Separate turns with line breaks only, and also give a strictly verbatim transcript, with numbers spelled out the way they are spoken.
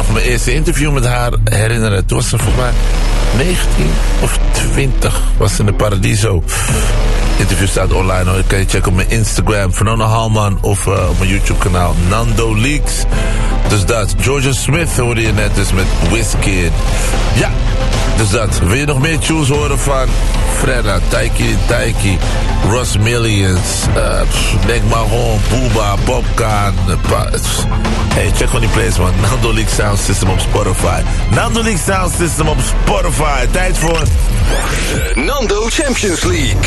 nog mijn eerste interview met haar herinneren. Toen was ze volgens mij negentien of twintig. Was in de Paradiso. Interview staat online hoor. Kan je checken op mijn Instagram. Fernando Halman. Of uh, op mijn YouTube kanaal. Nando Leaks. Dus dat. Georgia Smith hoorde je net dus met Wizkid. Ja. Dus dat. Wil je nog meer tunes horen van Fredda, Taiki Taiki, Ross Millions, uh, Nek Mahon, Booba, Popcaan. Uh, hey, check gewoon die plays man. Nando Leak Sound System op Spotify. Nando Leak Sound System op Spotify. Tijd voor
Nando Champions League.